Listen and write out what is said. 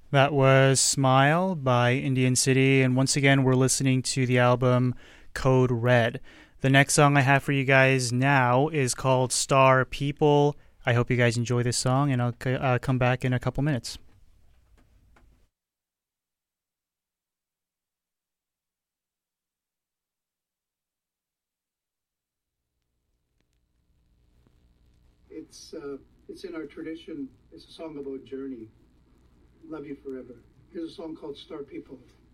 That was Smile by Indian City, and once again, we're listening to the album Code Red. The next song I have for you guys now is called Star People. I hope you guys enjoy this song, and I'll come back in a couple minutes. It's in our tradition. It's a song about journey. Love you forever. Here's a song called Star People.